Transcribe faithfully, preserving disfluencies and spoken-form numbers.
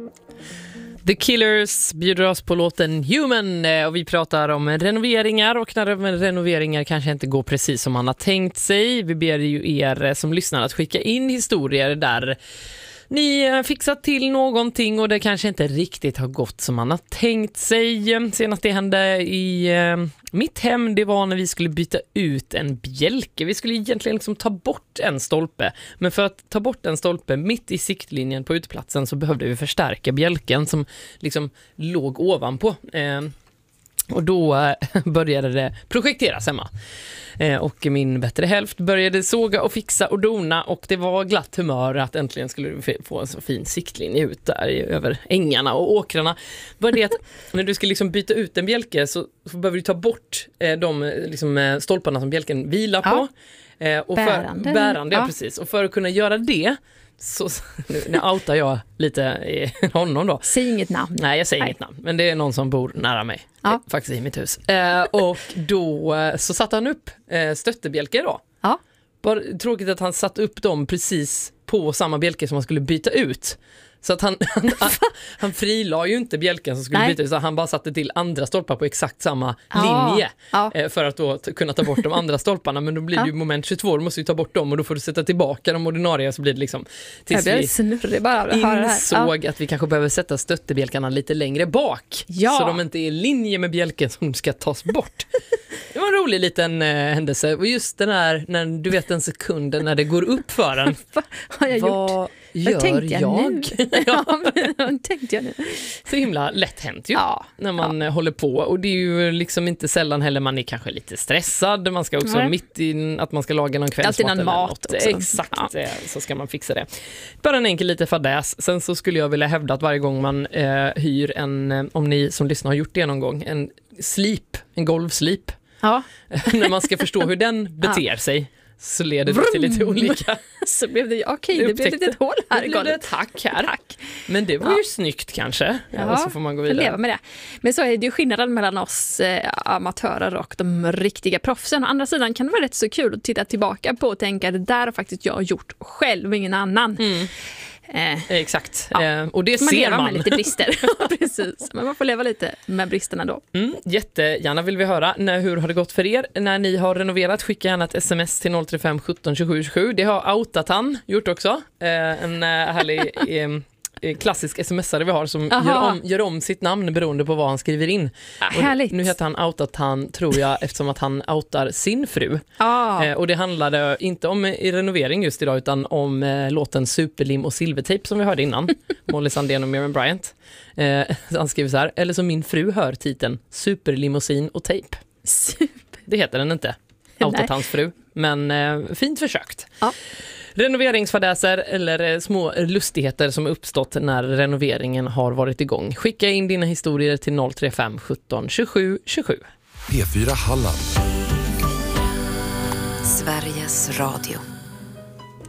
The Killers bjuder oss på låten Human och vi pratar om renoveringar och när renoveringar kanske inte går precis som man har tänkt sig. Vi ber ju er som lyssnar att skicka in historier där ni fixat till någonting och det kanske inte riktigt har gått som man har tänkt sig. Senast det hände i eh, mitt hem, det var när vi skulle byta ut en bjälke. Vi skulle egentligen liksom ta bort en stolpe. Men för att ta bort en stolpe mitt i siktlinjen på utplatsen så behövde vi förstärka bjälken som liksom låg ovanpå. Eh, och då eh, började det projekteras hemma. Och min bättre hälft började såga och fixa och dona och det var glatt humör att äntligen skulle du få en så fin siktlinje ut där över ängarna och åkrarna. Bara det att när du ska liksom byta ut en bjälke så, så behöver du ta bort eh, de liksom, stolparna som bjälken vilar på. Ja. Eh, och bärande. För, bärande ja. Ja, precis. Och för att kunna göra det så nu, nu outar jag lite i honom då. Säg inget namn. Nej, jag säger Nej. inget namn. Men det är någon som bor nära mig. Ja. Faktiskt i mitt hus. Eh, och då eh, så satte han upp eh, stöttebjälkar då. Ja. Bara tråkigt att han satt upp dem precis på samma bjälke som han skulle byta ut. Så att han, han, han frilade ju inte bjälken som skulle Nej. byta ut, så han bara satte till andra stolpar på exakt samma Ja. linje Ja. eh, för att då t- kunna ta bort de andra stolparna. Men då blir det ju Ja. moment tjugotvå, då måste du ta bort dem och då får du sätta tillbaka de ordinarie så blir det liksom Jag tills blir vi snurrig bara av att höra det här. Ja. insåg att vi kanske behöver sätta stöttebjälkarna lite längre bak Ja. så de inte är i linje med bjälken som ska tas bort. Det var en rolig liten eh, händelse och just den här, när du vet en sekund när det går upp för en. Vad har jag gjort? Vad gör Vad tänkte jag, jag? nu? Ja, men vad tänkte jag nu? Så himla lätt hänt ju Ja. när man ja. håller på och det är ju liksom inte sällan heller man är kanske lite stressad, man ska också Nej. mitt i att man ska laga någon kvällsmat Alltid någon eller mat något. också. Exakt, Ja. eh, så ska man fixa det. Bara en enkel lite fadäs. Sen så skulle jag vilja hävda att varje gång man eh, hyr en, eh, om ni som lyssnar har gjort det någon gång, en slip, en golvslip Ja. när man ska förstå hur den beter sig så leder det till lite olika. Så blev det, okej, det blev ett litet hål här Det i blev det golvet. ett hack här. Tack. Men det var Ja. ju snyggt kanske. Ja, och så får man gå får vidare. leva med det. Men så är det ju skillnaden mellan oss eh, amatörer och de riktiga proffsen. Å andra sidan kan det vara rätt så kul att titta tillbaka på och tänka att det där har faktiskt jag gjort själv och ingen annan. Mm. Eh, Exakt. Ja. Eh, och det man ser lever man. med lite brister. Precis. Men man får leva lite med bristerna då. Mm, jättegärna vill vi höra. När, hur har det gått för er? När ni har renoverat, skicka gärna ett sms till noll tre fem sjutton tjugosju tjugosju. Det har Outatan gjort också. Eh, en eh, härlig eh, klassisk smsare vi har som gör om, gör om sitt namn beroende på vad han skriver in. Ja, Och härligt. nu heter han Outatan, tror jag, eftersom att han outar sin fru. Ah. Eh, och det handlade inte om i renovering just idag utan om eh, låten Superlim och Silvertape som vi hörde innan. Molly Sandén och Miriam Bryant. Eh, han skriver så här, eller som min fru hör titeln Superlimousin och tejp. Super. Det heter den inte. Outatans fru. Men eh, fint försökt. Ja. Renoveringsfadäser eller eh, små lustigheter som uppstått när renoveringen har varit igång. Skicka in dina historier till noll tre fem sjutton tjugosju tjugosju. P fyra Halland. Sveriges Radio.